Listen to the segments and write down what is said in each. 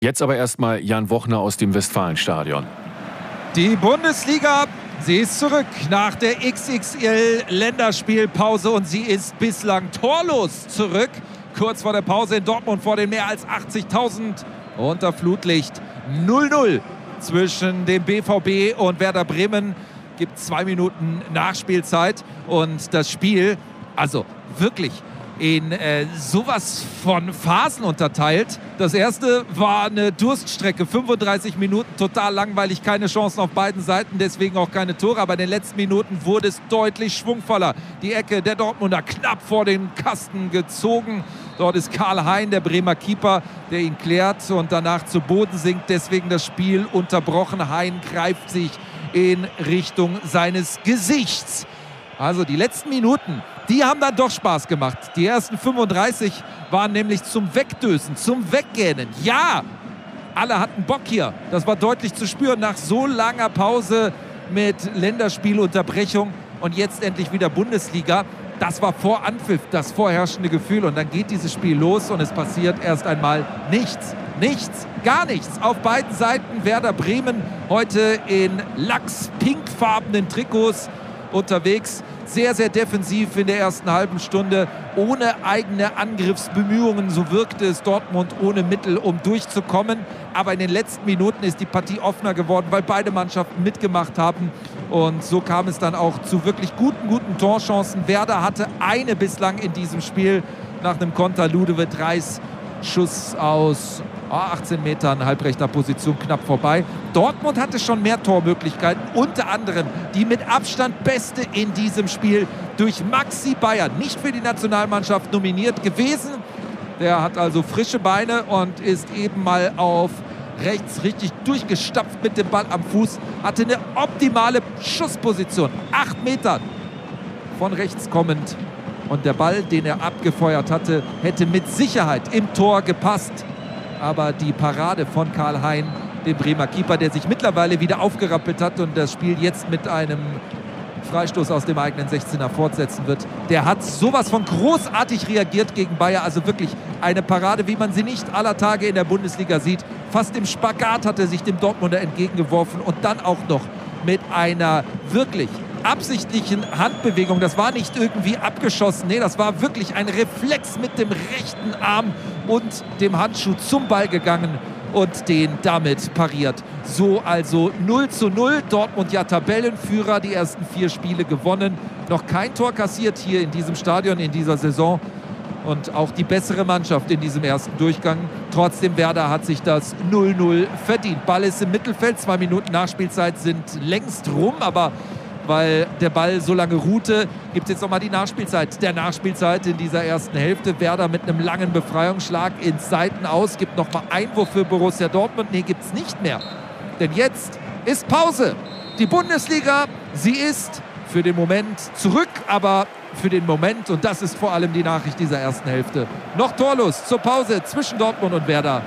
Jetzt aber erstmal Jan Wochner aus dem Westfalenstadion. Die Bundesliga, sie ist zurück nach der XXL-Länderspielpause und sie ist bislang torlos zurück. Kurz vor der Pause in Dortmund vor den mehr als 80.000 unter Flutlicht. 0-0 zwischen dem BVB und Werder Bremen. Gibt 2 Minuten Nachspielzeit und das Spiel, also wirklich in sowas von Phasen unterteilt. Das erste war eine Durststrecke, 35 Minuten, total langweilig, keine Chancen auf beiden Seiten, deswegen auch keine Tore. Aber in den letzten Minuten wurde es deutlich schwungvoller. Die Ecke der Dortmunder knapp vor den Kasten gezogen. Dort ist Karl-Hein, der Bremer Keeper, der ihn klärt und danach zu Boden sinkt. Deswegen das Spiel unterbrochen. Hein greift sich in Richtung seines Gesichts. Also die letzten Minuten, die haben dann doch Spaß gemacht. Die ersten 35 waren nämlich zum Wegdösen, zum Weggähnen. Ja, alle hatten Bock hier. Das war deutlich zu spüren nach so langer Pause mit Länderspielunterbrechung und jetzt endlich wieder Bundesliga. Das war vor Anpfiff das vorherrschende Gefühl und dann geht dieses Spiel los und es passiert erst einmal nichts. Nichts, gar nichts. Auf beiden Seiten Werder Bremen heute in lachs-pinkfarbenen Trikots unterwegs. Sehr, sehr defensiv in der ersten halben Stunde, ohne eigene Angriffsbemühungen. So wirkte es Dortmund ohne Mittel, um durchzukommen. Aber in den letzten Minuten ist die Partie offener geworden, weil beide Mannschaften mitgemacht haben. Und so kam es dann auch zu wirklich guten Torchancen. Werder hatte eine bislang in diesem Spiel nach einem Konter. Ludovic Reis, Schuss aus 18 Metern, halbrechter Position, knapp vorbei. Dortmund hatte schon mehr Tormöglichkeiten, unter anderem die mit Abstand beste in diesem Spiel durch Maxi Bayer, nicht für die Nationalmannschaft nominiert gewesen. Der hat also frische Beine und ist eben mal auf rechts richtig durchgestapft mit dem Ball am Fuß, hatte eine optimale Schussposition, 8 Meter von rechts kommend. Und der Ball, den er abgefeuert hatte, hätte mit Sicherheit im Tor gepasst. Aber die Parade von Karl-Hein, dem Bremer Keeper, der sich mittlerweile wieder aufgerappelt hat und das Spiel jetzt mit einem Freistoß aus dem eigenen 16er fortsetzen wird, der hat sowas von großartig reagiert gegen Bayer. Also wirklich eine Parade, wie man sie nicht aller Tage in der Bundesliga sieht. Fast im Spagat hat er sich dem Dortmunder entgegengeworfen und dann auch noch mit einer wirklich absichtlichen Handbewegung. Das war nicht irgendwie abgeschossen. Nee, das war wirklich ein Reflex mit dem rechten Arm und dem Handschuh zum Ball gegangen und den damit pariert. So also 0:0. Dortmund ja Tabellenführer, die ersten 4 Spiele gewonnen. Noch kein Tor kassiert hier in diesem Stadion in dieser Saison. Und auch die bessere Mannschaft in diesem ersten Durchgang. Trotzdem, Werder hat sich das 0:0 verdient. Ball ist im Mittelfeld. 2 Minuten Nachspielzeit sind längst rum, aber weil der Ball so lange ruhte, gibt es jetzt nochmal die Nachspielzeit. Der Nachspielzeit in dieser ersten Hälfte. Werder mit einem langen Befreiungsschlag ins Seitenaus. Gibt nochmal Einwurf für Borussia Dortmund. Nee, gibt es nicht mehr. Denn jetzt ist Pause. Die Bundesliga, sie ist für den Moment zurück, aber für den Moment, und das ist vor allem die Nachricht dieser ersten Hälfte, noch torlos zur Pause zwischen Dortmund und Werder.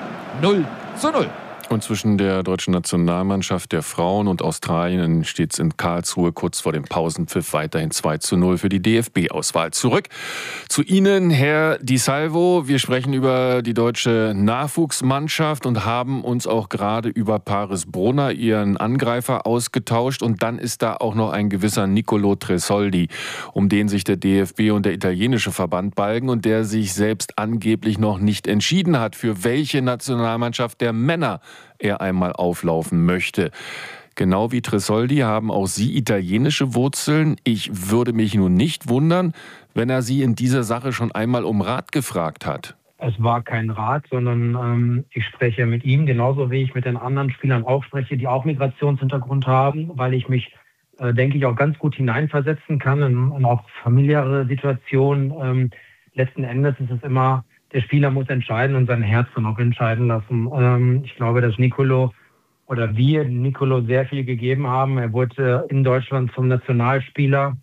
0:0. Und zwischen der deutschen Nationalmannschaft der Frauen und Australien steht es in Karlsruhe kurz vor dem Pausenpfiff weiterhin 2:0 für die DFB-Auswahl. Zurück zu Ihnen, Herr Di Salvo. Wir sprechen über die deutsche Nachwuchsmannschaft und haben uns auch gerade über Paris Brunner, ihren Angreifer, ausgetauscht. Und dann ist da auch noch ein gewisser Nicolo Tresoldi, um den sich der DFB und der italienische Verband balgen und der sich selbst angeblich noch nicht entschieden hat, für welche Nationalmannschaft der Männer er einmal auflaufen möchte. Genau wie Tresoldi haben auch Sie italienische Wurzeln. Ich würde mich nun nicht wundern, wenn er Sie in dieser Sache schon einmal um Rat gefragt hat. Es war kein Rat, sondern ich spreche mit ihm, genauso wie ich mit den anderen Spielern auch spreche, die auch Migrationshintergrund haben, weil ich mich, denke ich, auch ganz gut hineinversetzen kann in auch familiäre Situationen. Letzten Endes ist es immer, der Spieler muss entscheiden und sein Herz dann auch entscheiden lassen. Ich glaube, dass Nicolo oder wir Nicolo sehr viel gegeben haben. Er wurde in Deutschland zum Nationalspieler,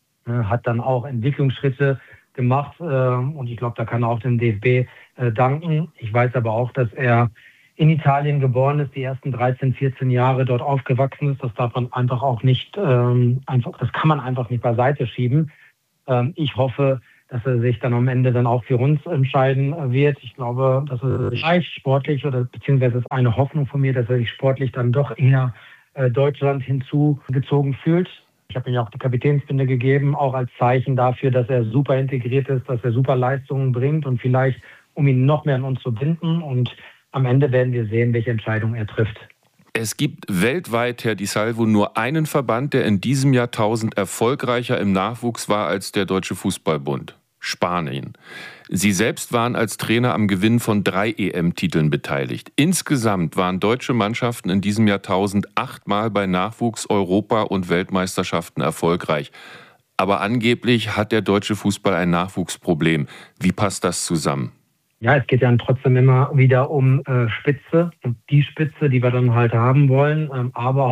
hat dann auch Entwicklungsschritte gemacht und ich glaube, da kann er auch dem DFB danken. Ich weiß aber auch, dass er in Italien geboren ist, die ersten 13, 14 Jahre dort aufgewachsen ist. Das darf man einfach auch nicht, das kann man einfach nicht beiseite schieben. Ich hoffe, dass er sich dann am Ende dann auch für uns entscheiden wird. Ich glaube, dass er sich sportlich oder beziehungsweise ist eine Hoffnung von mir, dass er sich sportlich dann doch eher Deutschland hinzugezogen fühlt. Ich habe ihm ja auch die Kapitänsbinde gegeben, auch als Zeichen dafür, dass er super integriert ist, dass er super Leistungen bringt und vielleicht, um ihn noch mehr an uns zu binden. Und am Ende werden wir sehen, welche Entscheidung er trifft. Es gibt weltweit, Herr Di Salvo, nur einen Verband, der in diesem Jahrtausend erfolgreicher im Nachwuchs war als der Deutsche Fußballbund: Spanien. Sie selbst waren als Trainer am Gewinn von 3 EM-Titeln beteiligt. Insgesamt waren deutsche Mannschaften in diesem Jahrtausend 8-mal bei Nachwuchs-, Europa- und Weltmeisterschaften erfolgreich. Aber angeblich hat der deutsche Fußball ein Nachwuchsproblem. Wie passt das zusammen? Ja, es geht ja trotzdem immer wieder um Spitze und die Spitze, die wir dann halt haben wollen, aber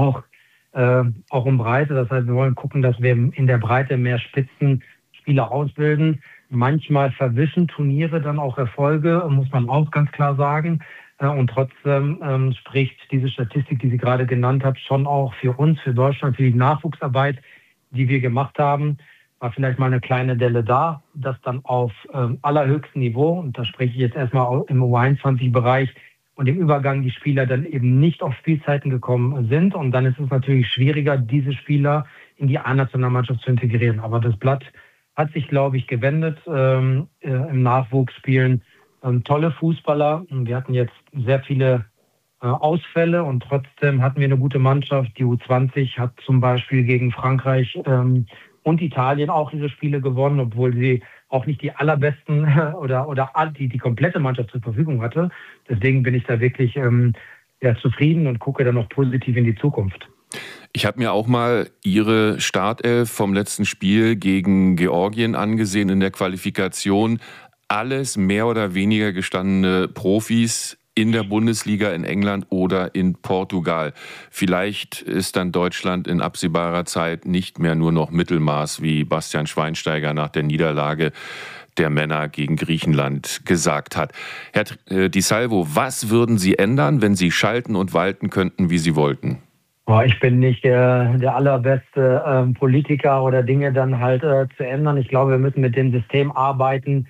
auch um Breite. Das heißt, wir wollen gucken, dass wir in der Breite mehr Spitzenspieler ausbilden. Manchmal verwischen Turniere dann auch Erfolge, muss man auch ganz klar sagen. Und trotzdem spricht diese Statistik, die Sie gerade genannt haben, schon auch für uns, für Deutschland, für die Nachwuchsarbeit, die wir gemacht haben. War vielleicht mal eine kleine Delle da, das dann auf allerhöchstem Niveau, und da spreche ich jetzt erstmal im U21-Bereich, und im Übergang die Spieler dann eben nicht auf Spielzeiten gekommen sind. Und dann ist es natürlich schwieriger, diese Spieler in die A-Nationalmannschaft zu integrieren. Aber das Blatt hat sich, glaube ich, gewendet im Nachwuchsspielen. Tolle Fußballer. Wir hatten jetzt sehr viele Ausfälle und trotzdem hatten wir eine gute Mannschaft. Die U20 hat zum Beispiel gegen Frankreich und Italien auch diese Spiele gewonnen, obwohl sie auch nicht die allerbesten oder die komplette Mannschaft zur Verfügung hatte. Deswegen bin ich da wirklich zufrieden und gucke dann noch positiv in die Zukunft. Ich habe mir auch mal Ihre Startelf vom letzten Spiel gegen Georgien angesehen in der Qualifikation. Alles mehr oder weniger gestandene Profis in der Bundesliga in England oder in Portugal. Vielleicht ist dann Deutschland in absehbarer Zeit nicht mehr nur noch Mittelmaß, wie Bastian Schweinsteiger nach der Niederlage der Männer gegen Griechenland gesagt hat. Herr Di Salvo, was würden Sie ändern, wenn Sie schalten und walten könnten, wie Sie wollten? Ich bin nicht der allerbeste Politiker oder Dinge dann halt zu ändern. Ich glaube, wir müssen mit dem System arbeiten,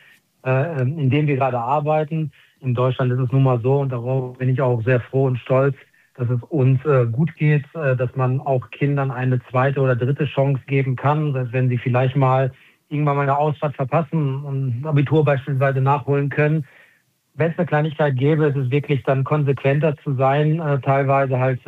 in dem wir gerade arbeiten. In Deutschland ist es nun mal so, und darauf bin ich auch sehr froh und stolz, dass es uns gut geht, dass man auch Kindern eine zweite oder dritte Chance geben kann, dass wenn sie vielleicht mal irgendwann mal eine Ausfahrt verpassen und Abitur beispielsweise nachholen können. Wenn es eine Kleinigkeit gäbe, ist es wirklich dann konsequenter zu sein, teilweise halt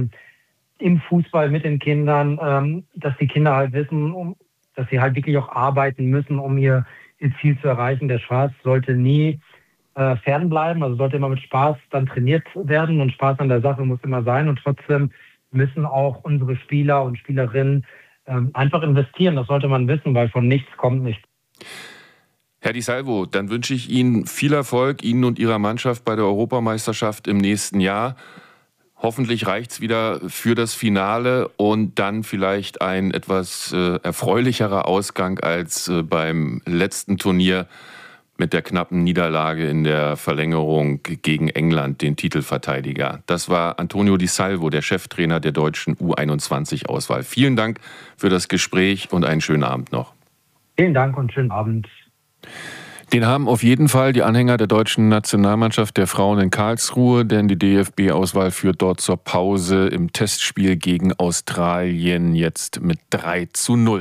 im Fußball mit den Kindern, dass die Kinder halt wissen, dass sie halt wirklich auch arbeiten müssen, um ihr Ziel zu erreichen. Der Spaß sollte nie fernbleiben, also sollte immer mit Spaß dann trainiert werden, und Spaß an der Sache muss immer sein, und trotzdem müssen auch unsere Spieler und Spielerinnen einfach investieren. Das sollte man wissen, weil von nichts kommt nichts. Herr Di Salvo, dann wünsche ich Ihnen viel Erfolg, Ihnen und Ihrer Mannschaft bei der Europameisterschaft im nächsten Jahr. Hoffentlich reicht es wieder für das Finale und dann vielleicht ein etwas erfreulicherer Ausgang als beim letzten Turnier mit der knappen Niederlage in der Verlängerung gegen England, den Titelverteidiger. Das war Antonio Di Salvo, der Cheftrainer der deutschen U21-Auswahl. Vielen Dank für das Gespräch und einen schönen Abend noch. Vielen Dank und schönen Abend. Den haben auf jeden Fall die Anhänger der deutschen Nationalmannschaft der Frauen in Karlsruhe, denn die DFB-Auswahl führt dort zur Pause im Testspiel gegen Australien jetzt mit 3:0.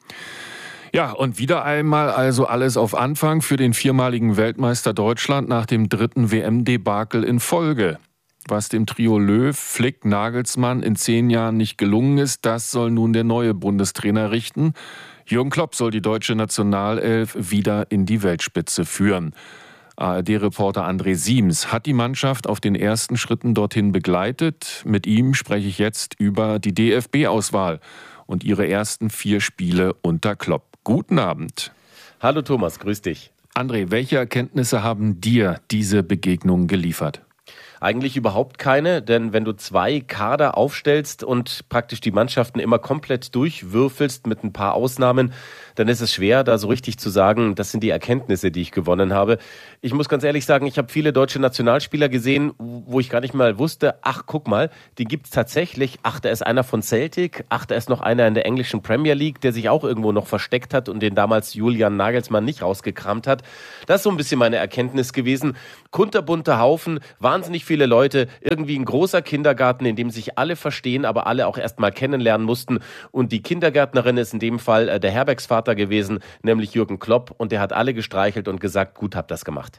Ja, und wieder einmal also alles auf Anfang für den viermaligen Weltmeister Deutschland nach dem 3. WM-Debakel in Folge. Was dem Trio Löw, Flick, Nagelsmann in 10 Jahren nicht gelungen ist, das soll nun der neue Bundestrainer richten. Jürgen Klopp soll die deutsche Nationalelf wieder in die Weltspitze führen. ARD-Reporter André Siems hat die Mannschaft auf den ersten Schritten dorthin begleitet. Mit ihm spreche ich jetzt über die DFB-Auswahl und ihre ersten 4 Spiele unter Klopp. Guten Abend. Hallo Thomas, grüß dich. André, welche Erkenntnisse haben dir diese Begegnung geliefert? Eigentlich überhaupt keine, denn wenn du 2 Kader aufstellst und praktisch die Mannschaften immer komplett durchwürfelst mit ein paar Ausnahmen, dann ist es schwer, da so richtig zu sagen, das sind die Erkenntnisse, die ich gewonnen habe. Ich muss ganz ehrlich sagen, ich habe viele deutsche Nationalspieler gesehen, wo ich gar nicht mal wusste, ach, guck mal, die gibt's tatsächlich. Ach, da ist einer von Celtic, ach, da ist noch einer in der englischen Premier League, der sich auch irgendwo noch versteckt hat und den damals Julian Nagelsmann nicht rausgekramt hat. Das ist so ein bisschen meine Erkenntnis gewesen. Kunterbunter Haufen, wahnsinnig viele Leute, irgendwie ein großer Kindergarten, in dem sich alle verstehen, aber alle auch erst mal kennenlernen mussten. Und die Kindergärtnerin ist in dem Fall der Herbergsvater gewesen, nämlich Jürgen Klopp, und der hat alle gestreichelt und gesagt, gut, habt das gemacht.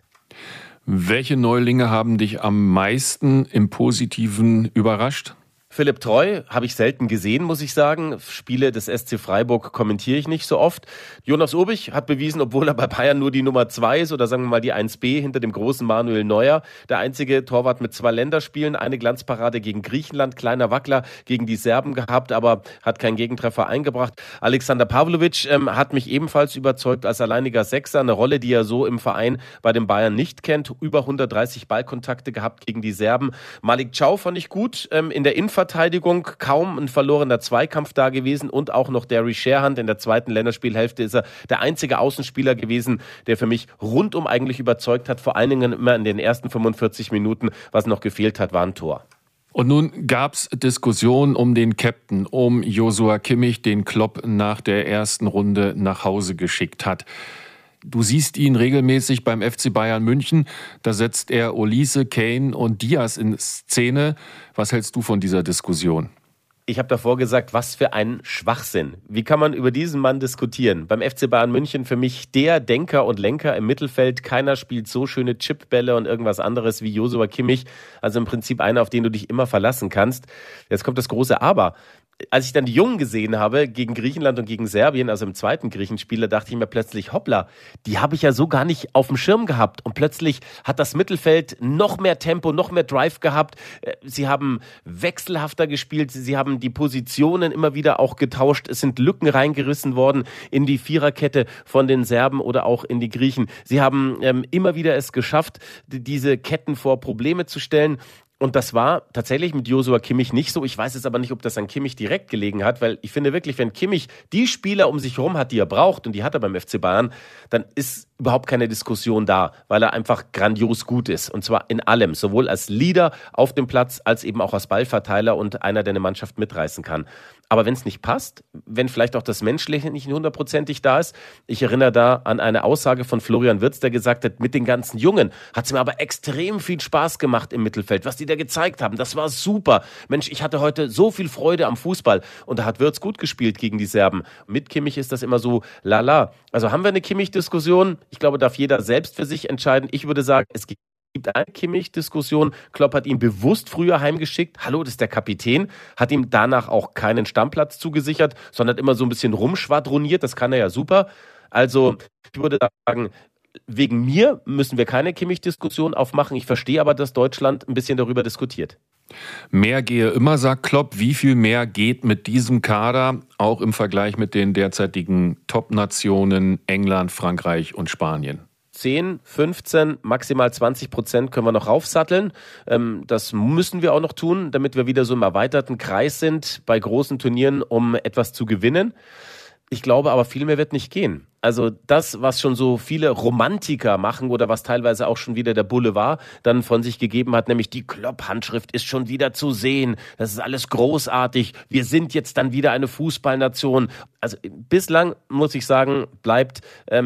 Welche Neulinge haben dich am meisten im Positiven überrascht? Philipp Treu habe ich selten gesehen, muss ich sagen. Spiele des SC Freiburg kommentiere ich nicht so oft. Jonas Obich hat bewiesen, obwohl er bei Bayern nur die Nummer 2 ist oder sagen wir mal die 1b hinter dem großen Manuel Neuer. Der einzige Torwart mit 2 Länderspielen, eine Glanzparade gegen Griechenland, kleiner Wackler gegen die Serben gehabt, aber hat keinen Gegentreffer eingebracht. Alexander Pavlovic hat mich ebenfalls überzeugt als alleiniger Sechser, eine Rolle, die er so im Verein bei den Bayern nicht kennt. Über 130 Ballkontakte gehabt gegen die Serben. Malik Thiaw fand ich gut in der Innenverteidigung. Kaum ein verlorener Zweikampf da gewesen und auch noch Derry Sherhand in der zweiten Länderspielhälfte ist er der einzige Außenspieler gewesen, der für mich rundum eigentlich überzeugt hat, vor allen Dingen immer in den ersten 45 Minuten, was noch gefehlt hat, war ein Tor. Und nun gab es Diskussionen um den Captain, um Joshua Kimmich, den Klopp nach der ersten Runde nach Hause geschickt hat. Du siehst ihn regelmäßig beim FC Bayern München. Da setzt er Olise, Kane und Diaz in Szene. Was hältst du von dieser Diskussion? Ich habe davor gesagt, was für ein Schwachsinn. Wie kann man über diesen Mann diskutieren? Beim FC Bayern München für mich der Denker und Lenker im Mittelfeld. Keiner spielt so schöne Chipbälle und irgendwas anderes wie Joshua Kimmich. Also im Prinzip einer, auf den du dich immer verlassen kannst. Jetzt kommt das große Aber. Als ich dann die Jungen gesehen habe, gegen Griechenland und gegen Serbien, also im zweiten Griechenspiel, da dachte ich mir plötzlich, hoppla, die habe ich ja so gar nicht auf dem Schirm gehabt. Und plötzlich hat das Mittelfeld noch mehr Tempo, noch mehr Drive gehabt. Sie haben wechselhafter gespielt, sie haben die Positionen immer wieder auch getauscht. Es sind Lücken reingerissen worden in die Viererkette von den Serben oder auch in die Griechen. Sie haben immer wieder es geschafft, diese Ketten vor Probleme zu stellen. Und das war tatsächlich mit Joshua Kimmich nicht so. Ich weiß jetzt aber nicht, ob das an Kimmich direkt gelegen hat, weil ich finde wirklich, wenn Kimmich die Spieler um sich herum hat, die er braucht, und die hat er beim FC Bayern, dann ist überhaupt keine Diskussion da, weil er einfach grandios gut ist. Und zwar in allem, sowohl als Leader auf dem Platz, als eben auch als Ballverteiler und einer, der eine Mannschaft mitreißen kann. Aber wenn es nicht passt, wenn vielleicht auch das Menschliche nicht 100%ig da ist, ich erinnere da an eine Aussage von Florian Wirtz, der gesagt hat, mit den ganzen Jungen hat es mir aber extrem viel Spaß gemacht im Mittelfeld, was die da gezeigt haben. Das war super. Mensch, ich hatte heute so viel Freude am Fußball. Und da hat Wirtz gut gespielt gegen die Serben. Mit Kimmich ist das immer so lala. Also haben wir eine Kimmich-Diskussion? Ich glaube, darf jeder selbst für sich entscheiden. Ich würde sagen, es gibt eine Kimmich-Diskussion. Klopp hat ihn bewusst früher heimgeschickt. Hallo, das ist der Kapitän. Hat ihm danach auch keinen Stammplatz zugesichert, sondern immer so ein bisschen rumschwadroniert. Das kann er ja super. Also ich würde sagen, wegen mir müssen wir keine Kimmich-Diskussion aufmachen. Ich verstehe aber, dass Deutschland ein bisschen darüber diskutiert. Mehr gehe immer, sagt Klopp. Wie viel mehr geht mit diesem Kader, auch im Vergleich mit den derzeitigen Top-Nationen England, Frankreich und Spanien? 10, 15, maximal 20% können wir noch raufsatteln. Das müssen wir auch noch tun, damit wir wieder so im erweiterten Kreis sind bei großen Turnieren, um etwas zu gewinnen. Ich glaube aber, viel mehr wird nicht gehen. Also das, was schon so viele Romantiker machen oder was teilweise auch schon wieder der Boulevard dann von sich gegeben hat, nämlich die Klopp-Handschrift ist schon wieder zu sehen. Das ist alles großartig. Wir sind jetzt dann wieder eine Fußballnation. Also bislang, muss ich sagen, bleibt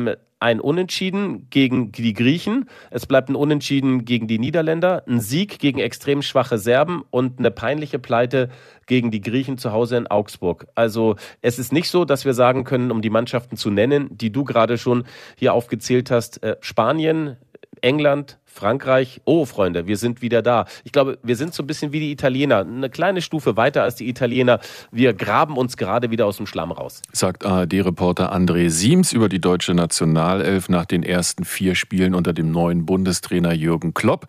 ein Unentschieden gegen die Griechen, es bleibt ein Unentschieden gegen die Niederländer, ein Sieg gegen extrem schwache Serben und eine peinliche Pleite gegen die Griechen zu Hause in Augsburg. Also es ist nicht so, dass wir sagen können, um die Mannschaften zu nennen, die du gerade schon hier aufgezählt hast, Spanien, England, Frankreich, oh Freunde, wir sind wieder da. Ich glaube, wir sind so ein bisschen wie die Italiener, eine kleine Stufe weiter als die Italiener. Wir graben uns gerade wieder aus dem Schlamm raus. Sagt ARD-Reporter André Siems über die deutsche Nationalelf nach den ersten 4 Spielen unter dem neuen Bundestrainer Jürgen Klopp.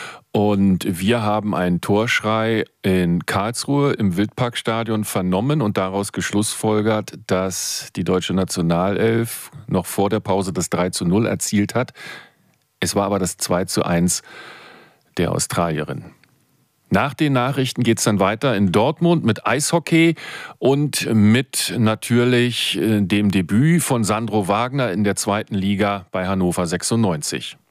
Und wir haben einen Torschrei in Karlsruhe im Wildparkstadion vernommen und daraus geschlussfolgert, dass die deutsche Nationalelf noch vor der Pause das 3:0 erzielt hat. Es war aber das 2:1 der Australierin. Nach den Nachrichten geht es dann weiter in Dortmund mit Eishockey und mit natürlich dem Debüt von Sandro Wagner in der 2. Liga bei Hannover 96.